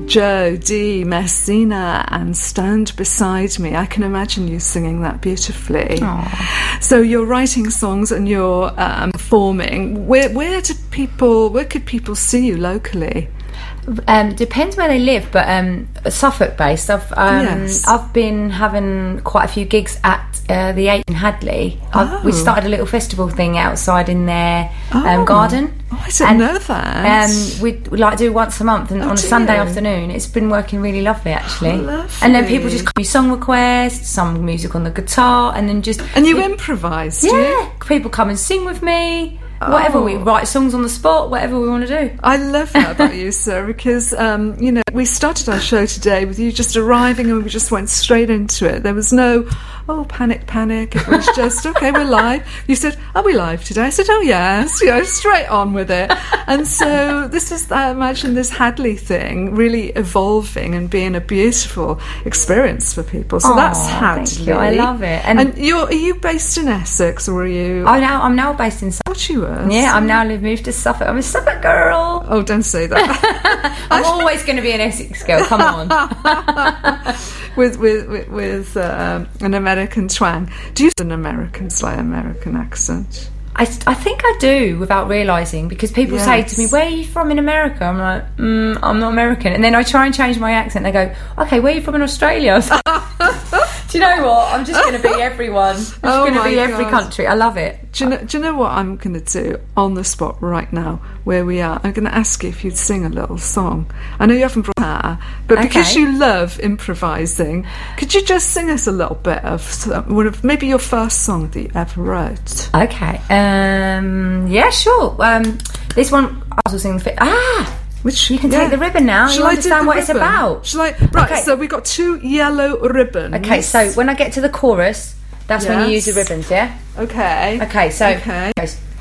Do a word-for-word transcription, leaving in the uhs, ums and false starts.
Joe D. Messina and Stand Beside Me. I can imagine you singing that beautifully. Aww. So you're writing songs and you're um, performing. Where where do people? Where could people see you locally? Um, depends where they live, but um, Suffolk based. I've um, Yes. I've been having quite a few gigs at uh, the Eight in Hadley. I've, we Oh. started a little festival thing outside in their um, Oh. garden. Oh, I didn't And, know that. Um, we we like do once a month, and Oh, on a do Sunday you? afternoon. It's been working really lovely, actually. Oh, and then people lovely. just come with song requests, some music on the guitar, and then just And you it- improvise, do yeah. you? People come and sing with me. Whatever, Oh. we write songs on the spot. Whatever we want to do. I love that about you, sir, because, um, you know, we started our show today with you just arriving and we just went straight into it. There was no, oh, panic, panic. It was just, okay, we're live. You said, are we live today? I said, oh, yes, you know, straight on with it. And so this is, I imagine this Hadley thing really evolving and being a beautiful experience for people. So Aw, that's Hadley. thank you. I love it. And, And- you're, are you based in Essex or are you? I now I'm now based in. thought you were. Yeah, I'm now moved to Suffolk. I'm a Suffolk girl. Oh, don't say that. I'm always going to be an Essex girl. Come on. with with with, with um, an American twang. Do you use an American slight American accent? I, I think I do without realising, because people say to me, Yes. where are you from in America? I'm like, mm, I'm not American. And then I try and change my accent. They go, okay, where are you from in Australia? I was like, do you know what? I'm just going to be everyone. I'm just Oh going to my be every God. country. I love it. Do you know? Do you know what I'm going to do on the spot right now, where we are? I'm going to ask you if you'd sing a little song. I know you haven't brought that, but because Okay. you love improvising, could you just sing us a little bit of some, one of maybe your first song that you ever wrote? Okay. Um, yeah, sure. Um, this one, I was singing the fi- Ah! Which You can yeah. take the ribbon now. Shall You I do understand the what it's ribbon? about. Shall I? Right. Okay. So we got two yellow ribbons. Okay, so when I get to the chorus, that's when you use the Yes. ribbons, yeah? Okay. Okay, so Okay. goes